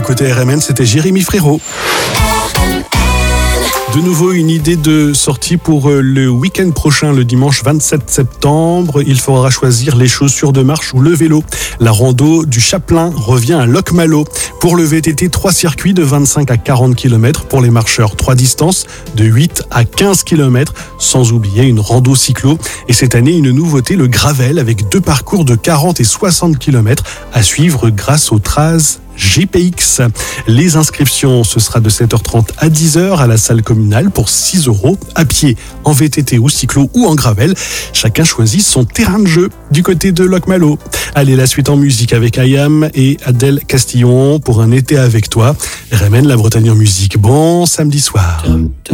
écoutez RMN, c'était Jérémy Frérot. De nouveau, une idée de sortie pour le week-end prochain, le dimanche 27 septembre. Il faudra choisir les chaussures de marche ou le vélo. La rando du Chaplin revient à Locmalo. Pour le VTT, 3 circuits de 25 à 40 km. Pour les marcheurs, 3 distances de 8 à 15 km. Sans oublier une rando cyclo. Et cette année, une nouveauté, le gravel, avec 2 parcours de 40 et 60 km à suivre grâce au Traz GPX. Les inscriptions, ce sera de 7h30 à 10h à la salle communale pour 6 €, à pied, en VTT ou cyclo ou en gravel. Chacun choisit son terrain de jeu du côté de Locmalo. Allez, la suite en musique avec Ayam et Adèle Castillon pour un été avec toi. RMN, la Bretagne en musique. Bon samedi soir.